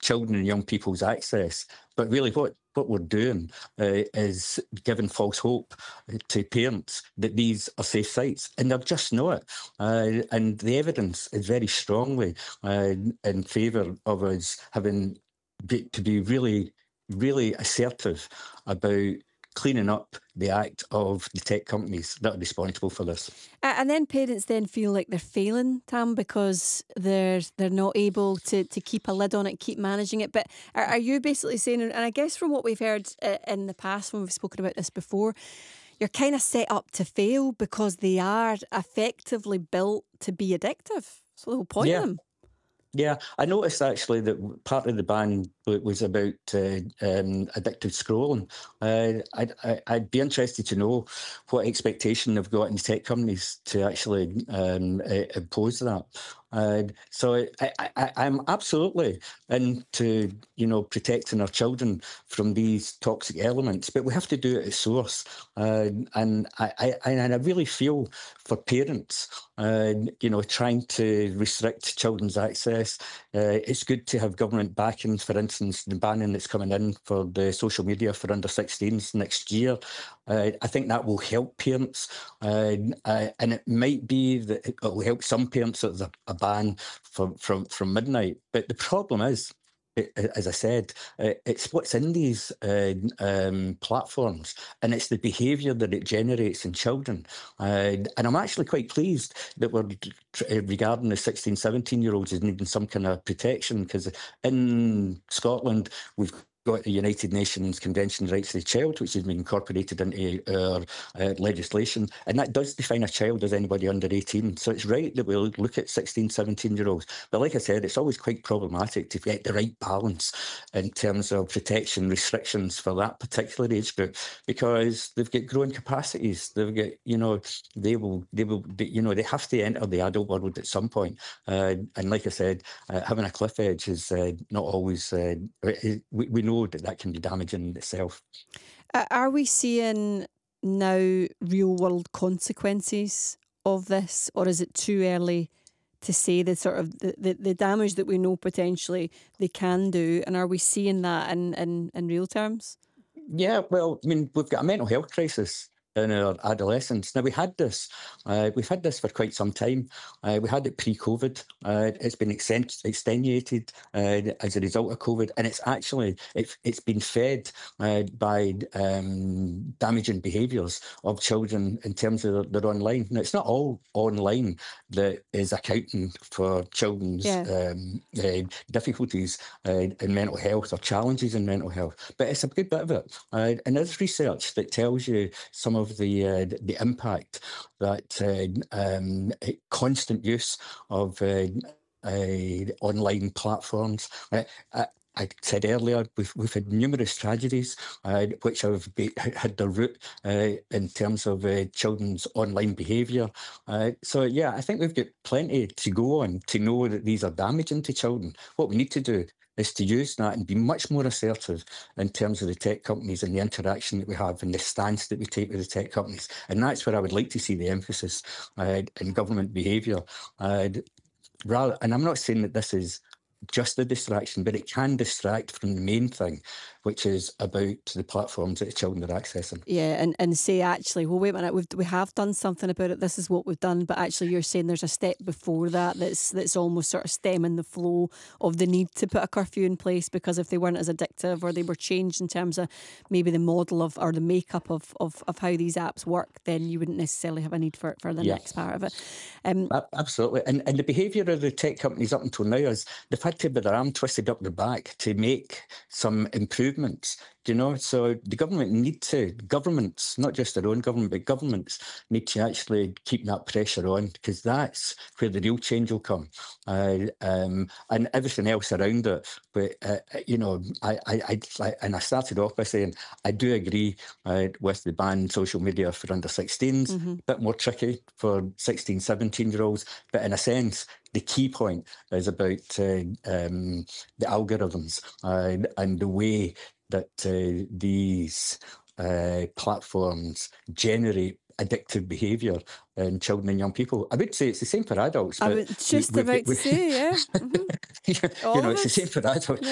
children and young people's access. But really what we're doing is giving false hope to parents that these are safe sites, and they're just not. And the evidence is very strongly in favour of us having to be really, really assertive about cleaning up the act of the tech companies that are responsible for this. And then parents then feel like they're failing, Tam, because they're not able to keep a lid on it, keep managing it. But are you basically saying, and I guess from what we've heard in the past when we've spoken about this before, you're kind of set up to fail because they are effectively built to be addictive. That's the whole point of Yeah. them. Yeah, I noticed actually that part of the ban was about addictive scrolling. I'd be interested to know what expectation they've got in the tech companies to actually impose that. So I'm absolutely into protecting our children from these toxic elements, but we have to do it at source. And I really feel for parents, trying to restrict children's access. It's good to have government backing, for instance, the banning that's coming in for the social media for under 16s next year. I think that will help parents, and it might be that it will help some parents that there's a ban from midnight. But the problem is, as I said, it's what's in these platforms, and it's the behaviour that it generates in children. And I'm actually quite pleased that we're regarding the 16, 17-year-olds as needing some kind of protection, because in Scotland, we've got the United Nations Convention on the Rights of the Child, which has been incorporated into our legislation, and that does define a child as anybody under 18. So it's right that we'll look at 16, 17-year-olds. But like I said, it's always quite problematic to get the right balance in terms of protection restrictions for that particular age group, because they've got growing capacities. They've got, they have to enter the adult world at some point. And like I said, having a cliff edge is not always. We know that can be damaging in itself. Are we seeing now real world consequences of this, or is it too early to say the sort of the damage that we know potentially they can do? And are we seeing that in real terms? Yeah, well, I mean, we've got a mental health crisis in our adolescence. Now, we've had this for quite some time. We had it pre-COVID. It's been extenuated as a result of COVID, and it's been fed by damaging behaviours of children in terms of their online. Now, it's not all online that is accounting for children's difficulties in mental health or challenges in mental health, but it's a good bit of it. And there's research that tells you some of the impact that constant use of online platforms. I said earlier, we've had numerous tragedies which have had their root in terms of children's online behaviour. So yeah, I think we've got plenty to go on to know that these are damaging to children. What we need to do is to use that and be much more assertive in terms of the tech companies and the interaction that we have and the stance that we take with the tech companies. And that's where I would like to see the emphasis in government behaviour. And I'm not saying that this is just a distraction, but it can distract from the main thing, which is about the platforms that the children are accessing. Yeah, and say actually, well, wait a minute, we have done something about it. This is what we've done, but actually, you're saying there's a step before that that's almost sort of stemming the flow of the need to put a curfew in place, because if they weren't as addictive or they were changed in terms of maybe the model of or the makeup of how these apps work, then you wouldn't necessarily have a need for the next part of it. Absolutely, and the behaviour of the tech companies up until now is they've had to have their arm twisted up their back to make some improvements. So the governments, not just their own government, but governments need to actually keep that pressure on, because that's where the real change will come, and everything else around it. But I started off by saying I do agree with the ban on social media for under 16s. Mm-hmm. A bit more tricky for 16, 17-year-olds, but in a sense, the key point is about the algorithms and the way that these platforms generate addictive behaviour in children and young people. I would say it's the same for adults. I But was just about to say, yeah. Mm-hmm. it's the same for adults.